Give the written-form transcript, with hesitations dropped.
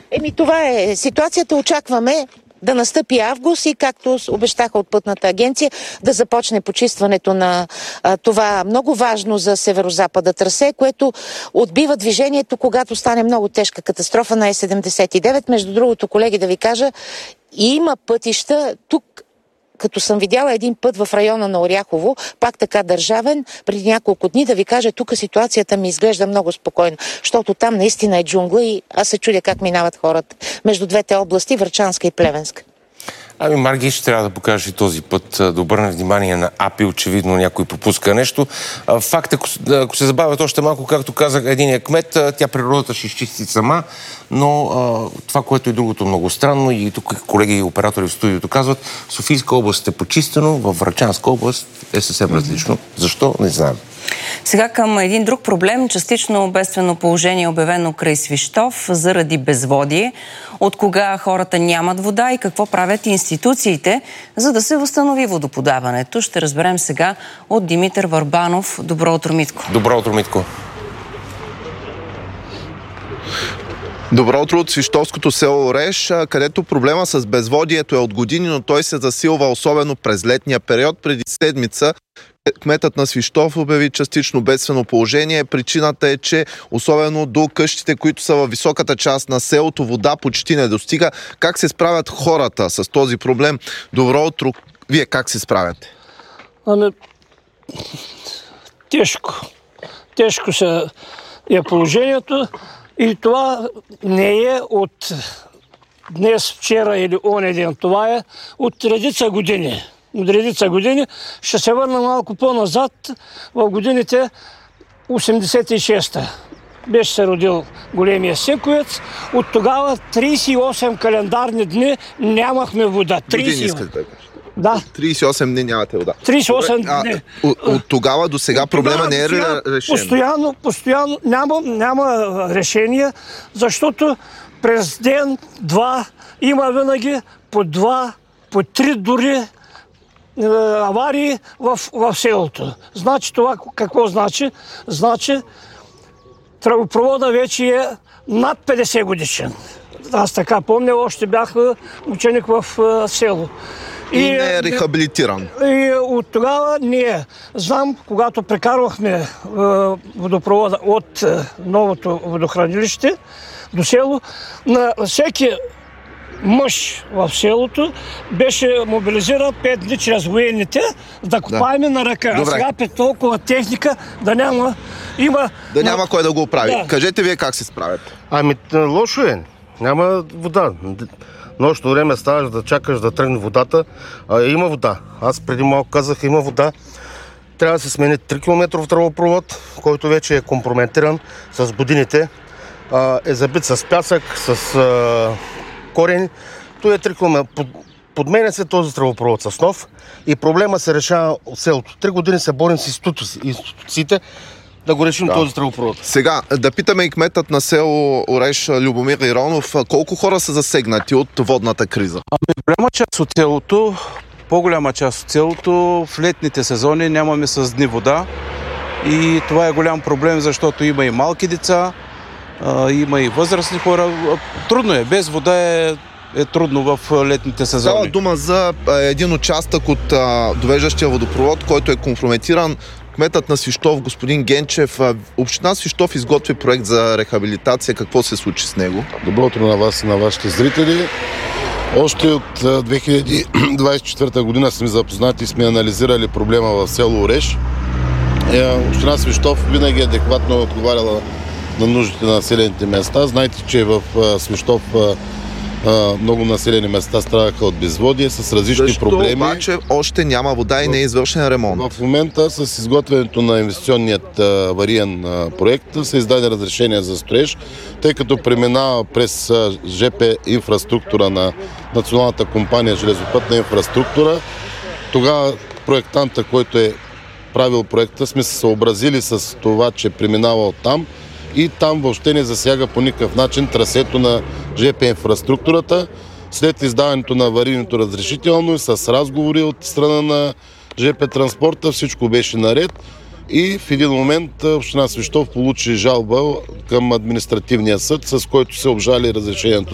Това е ситуацията. Очакваме да настъпи август и, както обещаха от Пътната агенция, да започне почистването на това много важно за северо-запада трасе, което отбива движението, когато стане много тежка катастрофа на Е79. Между другото, колеги, да ви кажа, има пътища тук, като съм видяла един път в района на Оряхово, пак така държавен, преди няколко дни, да ви кажа, тук ситуацията ми изглежда много спокойно, защото там наистина е джунгла и аз се чудя как минават хората между двете области, Врачанска и Плевенска. Марги, ще трябва да покажеш и този път, да обърне внимание на АПИ, очевидно някой пропуска нещо. Факт, ако се забавят още малко, както казах единия кмет, тя природата ще изчисти сама, но това, което е другото много странно, и тук колеги и оператори в студиото казват, Софийска област е почистено, във Врачанска област е съвсем различно. Защо? Не знаем. Сега към един друг проблем. Частично бедствено положение обявено край Свищов заради безводие. От кога хората нямат вода и какво правят институциите, за да се възстанови водоподаването? Ще разберем сега от Димитър Върбанов. Добро утро, Митко. Добро утро, Митко. Добро утро от свищовското село Ореш, където проблема с безводието е от години, но той се засилва особено през летния период. Преди седмица кметът на Свищов обяви частично бедствено положение. Причината е, че особено до къщите, които са във високата част на селото, вода почти не достига. Как се справят хората с този проблем? Добро утро. Вие как се справяте? Тежко. Тежко е положението. И това не е от днес, вчера или оня ден. Това е от редица години. От редица години. Ще се върна малко по-назад, в годините 86-та. Беше се родил големия Секуец. От тогава 38 календарни дни нямахме вода. 38. Да. 38 дни нямате вода. 38 дни. От тогава до сега проблема не е решен? Постоянно няма решение, защото през ден, два има винаги по 2, по 3 дори аварии в селото. Значи това какво значи? Значи тръбопровода вече е над 50 годишен. Аз така помня, още бях ученик в село. И не е рехабилитиран. И от тогава ние знам, когато прекарвахме водопровода от новото водохранилище до село, на всеки мъж в селото беше мобилизиран 5 дни чрез военните да копаем на ръка. А сега при толкова техника да няма... няма кой да го оправи. Да. Кажете вие как се справяте. Лошо е. Няма вода. Нощно време ставаш да чакаш да тръгне водата. Има вода. Аз преди малко казах, има вода. Трябва да се смени 3 км тръбопровод, който вече е компрометиран с годините. Е забит с пясък, с корени. Той е 3 км. Подменя се този тръбопровод с нов и проблема се решава от селото. 3 години се борим с институциите да го решим този тръбопровод. Сега, да питаме и кметът на село Ореш Любомир Иронов, колко хора са засегнати от водната криза? Голяма част от селото, по-голяма част от селото, в летните сезони нямаме с дни вода и това е голям проблем, защото има и малки деца, има и възрастни хора. Трудно е, без вода е трудно в летните сезони. Става дума за един участък от довеждащия водопровод, който е компрометиран. Кметът на Свищов, господин Генчев, община Свищов изготви проект за рехабилитация. Какво се случи с него? Добро утро на вас и на вашите зрители. Още от 2024 година сме запознати и сме анализирали проблема в село Ореш. Община Свищов винаги адекватно отговаряла на нуждите на населените места. Знаете, че в Свищов много населени места страдаха от безводие с различни проблеми. Обаче още няма вода и не е извършен ремонт? В момента с изготвянето на инвестиционният авариен проект се издаде разрешение за строеж, тъй като преминава през ЖП инфраструктура на Националната компания Железопътна инфраструктура. Тогава проектанта, който е правил проекта, сме се съобразили с това, че преминава оттам и там въобще не засяга по никакъв начин трасето на ЖП инфраструктурата. След издаването на аварийното разрешително и с разговори от страна на ЖП транспорта всичко беше наред и в един момент община Свищов получи жалба към административния съд, с който се обжали разрешението